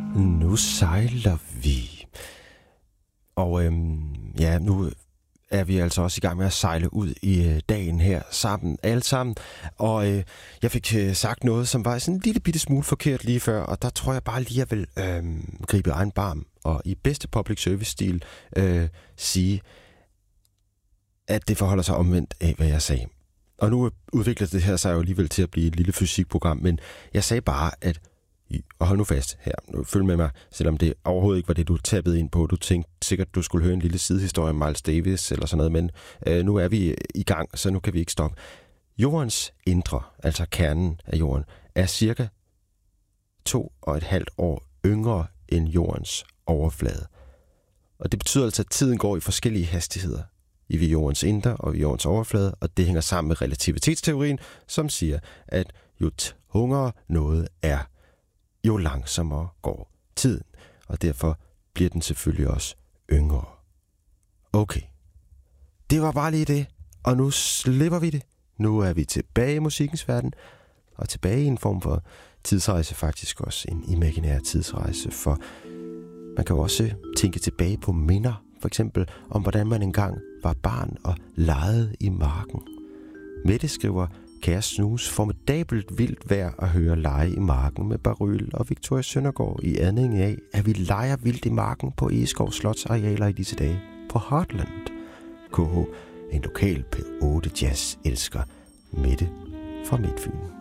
Nu sejler vi. Og nu er vi altså også i gang med at sejle ud i dagen her sammen, alle sammen. Og jeg fik sagt noget, som var sådan en lille bitte smule forkert lige før, og der tror jeg bare lige, jeg vil gribe egen barm og i bedste public service-stil sige, at det forholder sig omvendt af, hvad jeg sagde. Og nu udvikler det her sig jo alligevel til at blive et lille fysikprogram, men jeg sagde bare, at og hold nu fast her, nu følg med mig, selvom det overhovedet ikke var det, du tappede ind på. Du tænkte sikkert, du skulle høre en lille sidehistorie om Miles Davis eller sådan noget, men nu er vi i gang, så nu kan vi ikke stoppe. Jordens indre, altså kernen af jorden, er cirka 2,5 år yngre end jordens overflade. Og det betyder altså, at tiden går i forskellige hastigheder i jordens indre og i jordens overflade, og det hænger sammen med relativitetsteorien, som siger, at jo tungere noget er, jo langsommere går tiden, og derfor bliver den selvfølgelig også yngre. Okay, det var bare lige det, og nu slipper vi det. Nu er vi tilbage i musikkens verden, og tilbage i en form for tidsrejse, faktisk også en imaginær tidsrejse, for man kan jo også tænke tilbage på minder, for eksempel om hvordan man engang var barn og legede i marken. Mette skriver, kære snus, formidabelt vildt vejr at høre lege i marken med Baryl og Victoria Søndergaard i anledning af, at vi leger vildt i marken på Egeskov Slotsarealer i disse dage på Heartland. KH, en lokal P8 jazz elsker Mette fra Midtfyn.